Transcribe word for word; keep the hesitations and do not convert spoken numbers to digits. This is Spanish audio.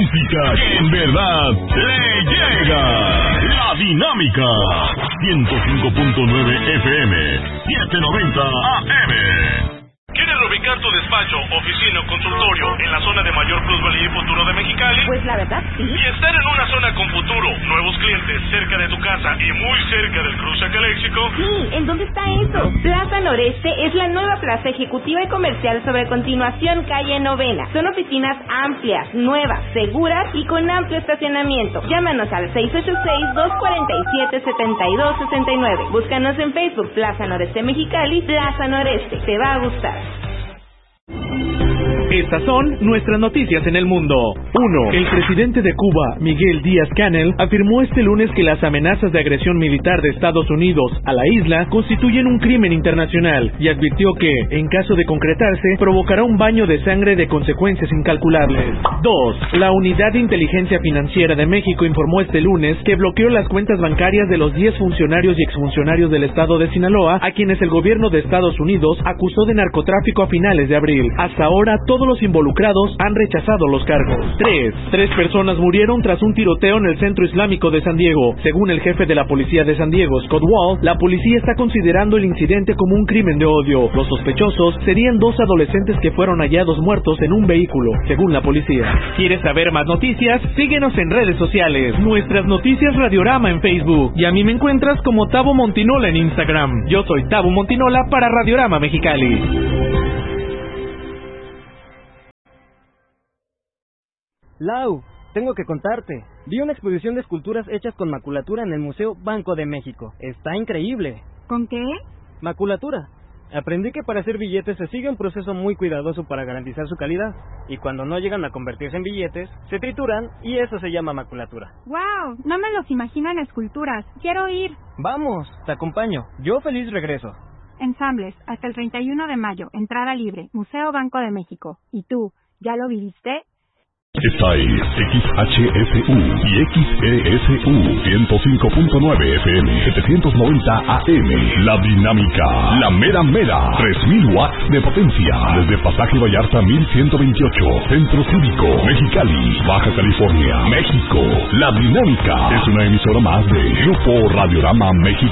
música que en verdad le llega. La Dinámica. ciento cinco punto nueve F M, setecientos noventa A M. ¿Quieres ubicar tu despacho, oficina o consultorio en la zona de mayor plusvalía y futuro de Mexicali? Pues la verdad sí. Y estar en una zona con futuro, nuevos clientes, cerca de tu casa y muy cerca del cruce Caléxico. Sí, ¿en dónde está eso? Plaza Noreste es la nueva plaza ejecutiva y comercial sobre Continuación Calle Novena. Son oficinas amplias, nuevas, seguras y con amplio estacionamiento. Llámanos al seis ocho seis, dos cuatro siete, siete dos seis nueve. Búscanos en Facebook, Plaza Noreste Mexicali, Plaza Noreste. Te va a gustar. Estas son nuestras noticias en el mundo. uno. El presidente de Cuba, Miguel Díaz-Canel, afirmó este lunes que las amenazas de agresión militar de Estados Unidos a la isla constituyen un crimen internacional y advirtió que, en caso de concretarse, provocará un baño de sangre de consecuencias incalculables. dos. La Unidad de Inteligencia Financiera de México informó este lunes que bloqueó las cuentas bancarias de los diez funcionarios y exfuncionarios del estado de Sinaloa, a quienes el gobierno de Estados Unidos acusó de narcotráfico a finales de abril. Hasta ahora, todos los involucrados han rechazado los cargos. tres. Tres personas murieron tras un tiroteo en el centro islámico de San Diego. Según el jefe de la policía de San Diego, Scott Wall, la policía está considerando el incidente como un crimen de odio. Los sospechosos serían dos adolescentes que fueron hallados muertos en un vehículo, según la policía. ¿Quieres saber más noticias? Síguenos en redes sociales. Nuestras Noticias Radiorama en Facebook. Y a mí me encuentras como Tabo Montinola en Instagram. Yo soy Tabo Montinola para Radiorama Mexicali. Lau, tengo que contarte. Vi una exposición de esculturas hechas con maculatura en el Museo Banco de México. Está increíble. ¿Con qué? Maculatura. Aprendí que para hacer billetes se sigue un proceso muy cuidadoso para garantizar su calidad. Y cuando no llegan a convertirse en billetes, se trituran y eso se llama maculatura. ¡Wow! No me los imagino en esculturas. Quiero ir. Vamos, te acompaño. Yo feliz regreso. Ensambles, hasta el treinta y uno de mayo. Entrada libre. Museo Banco de México. ¿Y tú, ya lo viviste? Esta es X H S U y X E S U ciento cinco punto nueve F M, setecientos noventa A M. La Dinámica, la mera mera, tres mil watts de potencia. Desde Pasaje Vallarta mil ciento veintiocho, Centro Cívico, Mexicali, Baja California, México. La Dinámica es una emisora más de Grupo Radiorama México.